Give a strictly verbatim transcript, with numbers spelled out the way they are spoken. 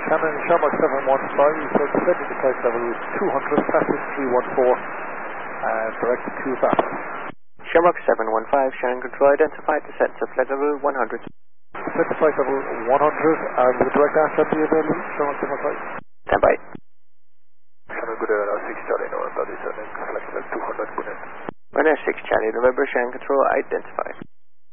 Canon Shamrock seven one five, you said setting the flight level two hundred, passage three one four, and direct to Bath. Shamrock seven one five, Shannon Control identified to set to flight level one hundred. Set to flight level one hundred, and the direct answer be available, Shamrock seven one five. Stand by. Shannon, good day, six Charlie, November, this is flight level two hundred, good day. Runway six Charlie, November, Shannon Control identified.